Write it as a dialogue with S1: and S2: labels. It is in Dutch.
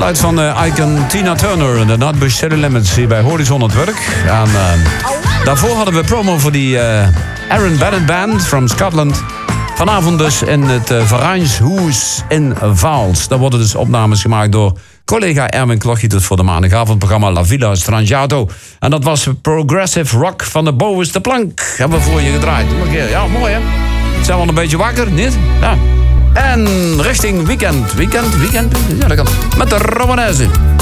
S1: Geluid van Ike en Tina Turner en de Nutbush City Limits hier bij Horizon het werk. En daarvoor hadden we promo voor die Aaron Bennett Band from Scotland. Vanavond dus in het Vereinshuis in Vaals. Daar worden dus opnames gemaakt door collega Erwin Klochiters voor de maandagavondprogramma La Villa Strangiato. En dat was progressive rock van de bovenste plank. Hebben we voor je gedraaid. Ja, mooi hè? Zijn we al een beetje wakker, niet? Ja. En richting weekend. Ja, dat kan. Met de Romanezen.